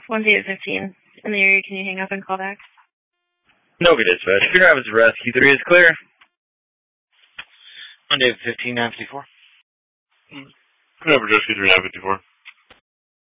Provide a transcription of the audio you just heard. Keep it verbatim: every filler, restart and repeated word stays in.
one eight fifteen. In the area, can you hang up and call back? Nobody dispatch. If you're having a rest, Q three is clear. one eight fifteen, nine fifty-four. Never just Q three, nine fifty-four.